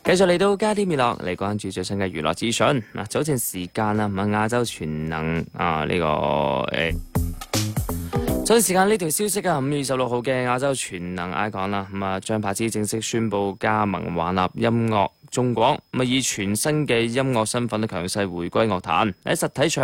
繼續嚟到加啲面樂嚟關注最新嘅娛樂資訊。嗱，早前時間啦，咁亞洲全能早段時間呢條消息啊，5月26號嘅亞洲全能 icon 啦，張柏芝正式宣布加盟華納音樂中廣，以全新嘅音樂身份強勢回歸樂壇，喺實體場